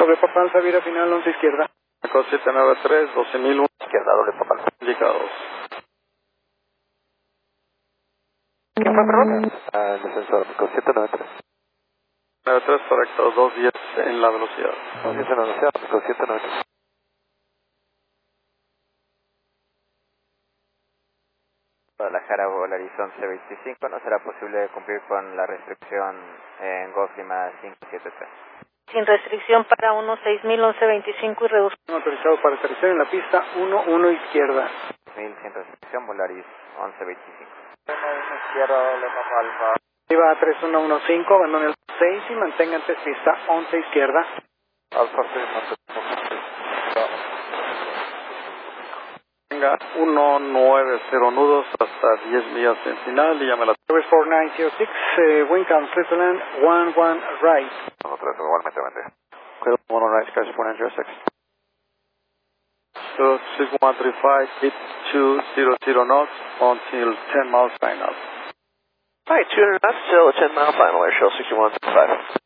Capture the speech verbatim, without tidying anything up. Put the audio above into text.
Doble papal, Savira final, once izquierda. Eco siete nueve tres, doce mil uno. Izquierda, doble papal. Indicados. ¿Quién fue, perdón? Ah, el defensor, Eco siete nueve tres. nueve tres, correcto, doscientos diez en la velocidad. doscientos diez en la velocidad, Eco siete nueve tres. Guadalajara, Volaris once veinticinco, no será posible cumplir con la restricción en Golf Lima cinco siete tres. Sin restricción para uno seis mil, once veinticinco y reducción. Autorizado para aterrizar en la pista, uno uno izquierda. mil sin restricción, Volaris once veinticinco. uno izquierda, doble papal. Iba a tres uno uno cinco, abandone el seis y mantenga antes pista, once izquierda. Alfa seis, mantenemos. Venga, uno nueve cero nudos hasta diez millas en final y llame la... cuatro nueve cero seis, uh, wind count Switzerland, one one right. uno tres, igualmente, vente. Cuidado, uno right, Sky four nine zero six. So, six one three five, eight two zero zero knots until ten miles final. Hi, two hundred knots, still a ten mile final, air show sixty-one five.